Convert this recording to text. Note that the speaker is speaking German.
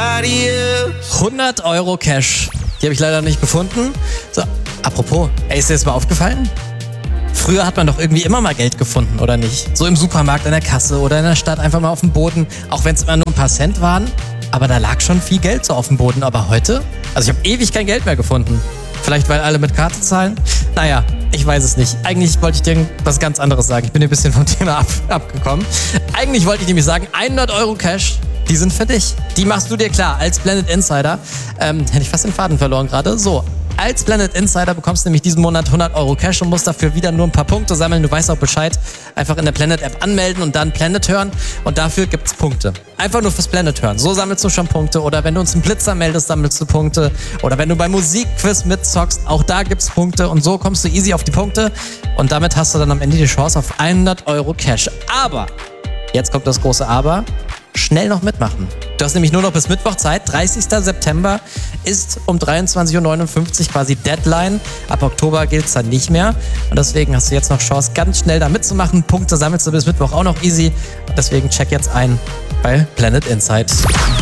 somebody else. 100 Euro Cash. Die habe ich leider nicht gefunden. So, apropos, ist dir das mal aufgefallen? Früher hat man doch irgendwie immer mal Geld gefunden, oder nicht? So im Supermarkt, an der Kasse oder in der Stadt einfach mal auf dem Boden, auch wenn es immer nur ein paar Cent waren. Aber da lag schon viel Geld so auf dem Boden. Aber heute? Also ich habe ewig kein Geld mehr gefunden. Vielleicht, weil alle mit Karte zahlen? Naja, ich weiß es nicht. Eigentlich wollte ich dir was ganz anderes sagen. Ich bin ein bisschen vom Thema abgekommen. Eigentlich wollte ich nämlich sagen, 100 Euro Cash, die sind für dich. Die machst du dir klar als Planet Insider. Hätte ich fast den Faden verloren gerade. So, als Planet Insider bekommst du nämlich diesen Monat 100 Euro Cash und musst dafür wieder nur ein paar Punkte sammeln. Du weißt auch Bescheid. Einfach in der Planet-App anmelden und dann Planet hören. Und dafür gibt's Punkte. Einfach nur fürs Planet hören. So sammelst du schon Punkte. Oder wenn du uns einen Blitzer meldest, sammelst du Punkte. Oder wenn du beim Musikquiz mitzockst, auch da gibt's Punkte. Und so kommst du easy auf die Punkte. Und damit hast du dann am Ende die Chance auf 100 Euro Cash. Aber, jetzt kommt das große Aber, schnell noch mitmachen. Du hast nämlich nur noch bis Mittwoch Zeit. 30. September ist um 23.59 Uhr quasi Deadline. Ab Oktober gilt es dann nicht mehr. Und deswegen hast du jetzt noch Chance, ganz schnell da mitzumachen. Punkte sammelst du bis Mittwoch auch noch easy. Deswegen check jetzt ein bei Planet Insight.